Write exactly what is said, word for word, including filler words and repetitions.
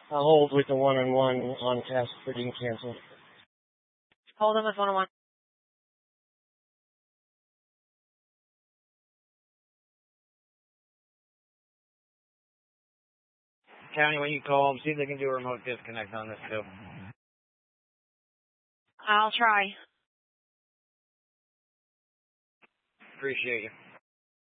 I'll hold with the one-on-one on task for being canceled. Hold on with one-on-one. County, when you call them, see if they can do a remote disconnect on this too. I'll try. Appreciate you.